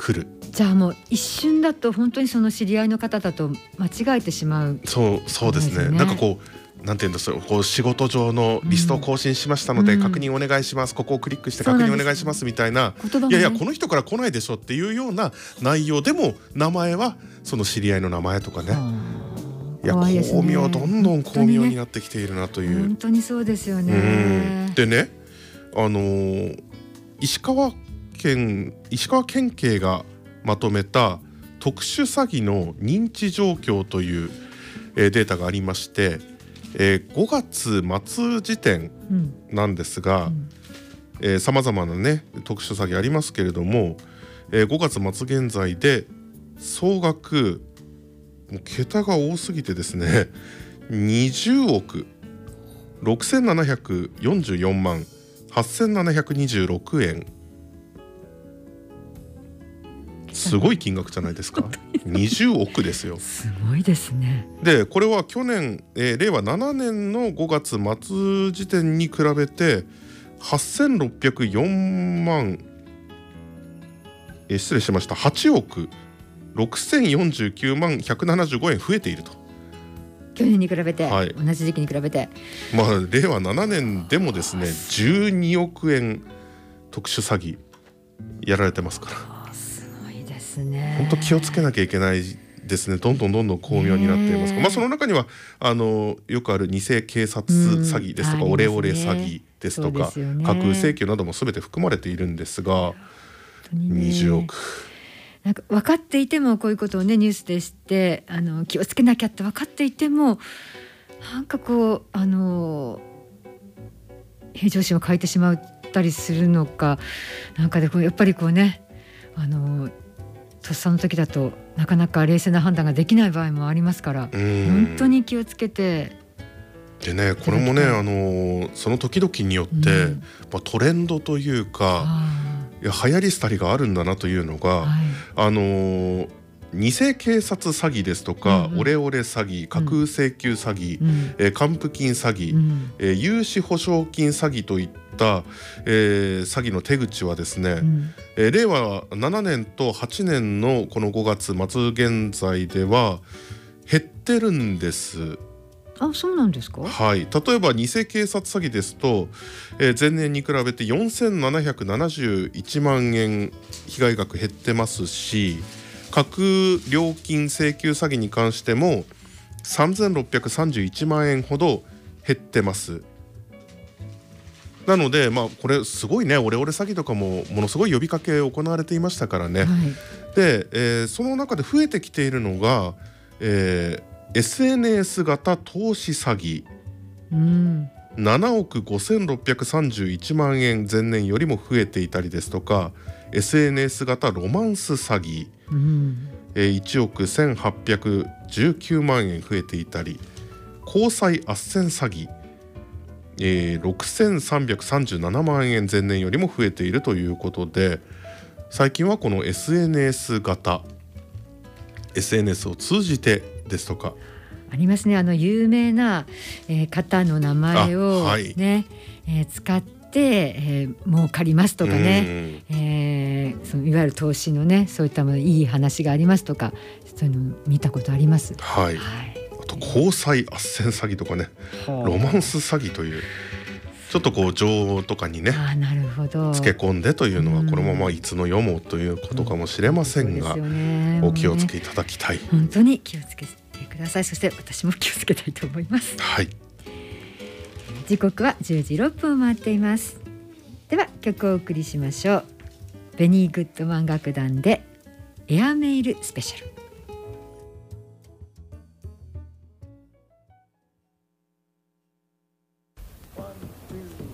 来る。 じゃあもう一瞬だと本当にその知り合いの方だと間違えてしまう。 そうですね。なんかこうなんていうんですか、こう仕事上のリストを更新しましたので、確認お願いします、ここをクリックして確認お願いしますみたいな、いやいやこの人から来ないでしょっていうような内容でも、名前はその知り合いの名前とかね。いや巧妙、どんどん巧妙になってきているなという。 本当にそうですよね。 でね、石川県警がまとめた特殊詐欺の認知状況という、データがありまして、5月末時点なんですが、さまざまなね特殊詐欺ありますけれども、5月末現在で総額もう桁が多すぎてですね、20億6744万8726円、すごい金額じゃないですか。20億ですよ。 すごいですね。 でこれは去年、令和7年の5月末時点に比べて8604万、失礼しました、8億6049万175円増えていると。 去年に比べて、 はい、 同じ時期に比べて、 まあ令和7年でもですね12億円特殊詐欺やられてますから、 すごいですね。 本当気をつけなきゃいけないですね。どんどん巧妙になっています。まあその中にはよくある偽警察詐欺ですとか、オレオレ詐欺ですとか、架空請求なども全て含まれているんですが、20億。 なんか分かっていてもこういうことをねニュースで知って、気をつけなきゃって分かっていても、なんかこう平常心を欠いてしまったりするのか、なんかでこうやっぱりこうね、とっさの時だとなかなか冷静な判断ができない場合もありますから、本当に気をつけて。 でね、これもねその時々によって、トレンドというか、いや流行り廃りがあるんだなというのが、偽警察詐欺ですとか、オレオレ詐欺、架空請求詐欺、還付金詐欺、融資保証金詐欺といった、詐欺の手口はですね、令和7年と8年のこの5月末現在では減ってるんです。 あ、そうなんですか。 はい、例えば偽警察詐欺ですと、前年に比べて4771万円被害額減ってますし、架空料金請求詐欺に関しても3631万円ほど減ってます。なのでこれすごいね、オレオレ詐欺とかもものすごい呼びかけ行われていましたからね、で、その中で増えてきているのが、SNS 型投資詐欺、7億5631万円前年よりも増えていたりですとか、 SNS 型ロマンス詐欺、1億1819万円増えていたり、交際斡旋詐欺、6337万円前年よりも増えているということで、最近はこの SNS 型 SNS を通じてですとかありますね。有名な、方の名前をね、使って、儲かりますとかね、そのいわゆる投資のね、そういったいい話がありますとか、そういうの見たことあります。 はい、あと交際斡旋詐欺とかね、ロマンス詐欺という、ちょっとこう情とかにね、つけ込んでというのは、このままいつの世もということかもしれませんが、お気をつけいただきたい。 本当に気をつけてください。そして私も気をつけたいと思います。 はい。 時刻は10時6分を回っています。では曲をお送りしましょう。ベニーグッドマン楽団でエアメールスペシャル。